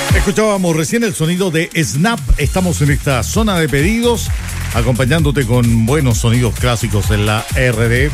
Escuchábamos recién el sonido de Snap. Estamos en esta zona de pedidos, acompañándote con buenos sonidos clásicos en la RD.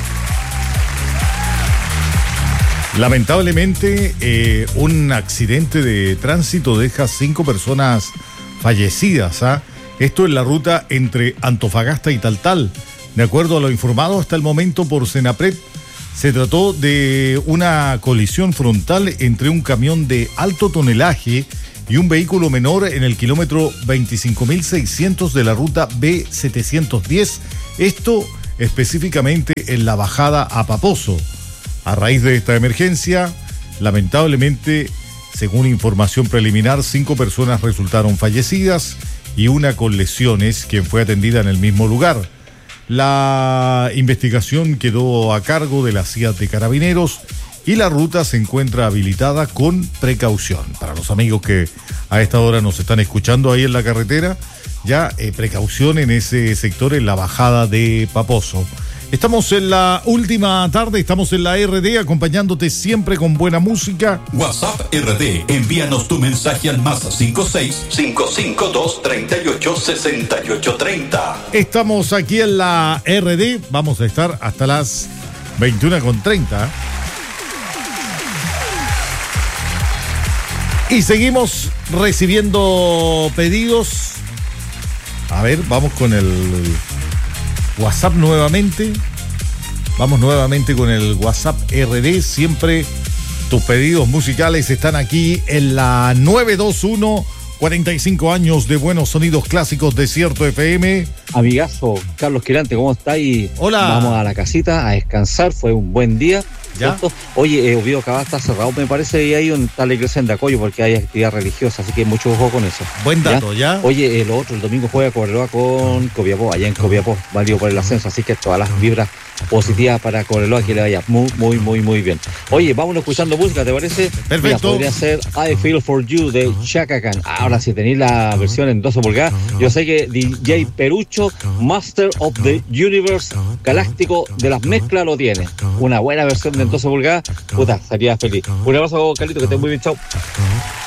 Lamentablemente, un accidente de tránsito deja 5 personas fallecidas. Esto en la ruta entre Antofagasta y Taltal. De acuerdo a lo informado hasta el momento por Senapred, se trató de una colisión frontal entre un camión de alto tonelaje y un vehículo menor en el kilómetro 25.600 de la ruta B710. Esto específicamente en la bajada a Paposo. A raíz de esta emergencia, lamentablemente, según información preliminar, 5 personas resultaron fallecidas y una con lesiones, quien fue atendida en el mismo lugar. La investigación quedó a cargo de la CIA de Carabineros y la ruta se encuentra habilitada con precaución. Para los amigos que a esta hora nos están escuchando ahí en la carretera, ya precaución en ese sector, en la bajada de Paposo. Estamos en la última tarde, estamos en la RD, acompañándote siempre con buena música. WhatsApp RD, envíanos tu mensaje al +56 552 38 68 30. Estamos aquí en la RD, vamos a estar hasta las 21:30. Y seguimos recibiendo pedidos. A ver, vamos con el WhatsApp nuevamente. Vamos nuevamente con el WhatsApp RD. Siempre tus pedidos musicales están aquí en la 921. 45 años de buenos sonidos clásicos, Desierto FM. Amigazo, Carlos Quirante, ¿cómo está? Y hola. Vamos a la casita a descansar, fue un buen día. ¿Ya? Oye, Oviedo Cabá está cerrado, me parece, y hay un tal iglesia en Dacoyo porque hay actividad religiosa, así que mucho ojo con eso. Buen dato, ¿ya? Oye, lo otro, el domingo juega Cobreloa con Copiapó, allá en Copiapó, válido por el ascenso, así que todas las vibras positivas para Cobreloa, que le vaya muy bien. Oye, vámonos escuchando música, ¿te parece? Perfecto. Mira, podría ser I Feel For You de Chaka Khan. Ahora, si tenéis la versión en 12 pulgadas, yo sé que DJ Perucho, Master of the Universe, galáctico de las mezclas, lo tiene. Una buena versión de 12 pulgadas, puta, sería feliz. Un abrazo, Carlito, que estés muy bien, chao.